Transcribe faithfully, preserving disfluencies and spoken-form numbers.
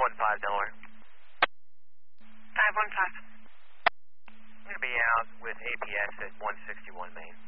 one five, Delaware. five one five. I'm going to be out with A P S at one sixty-one Main.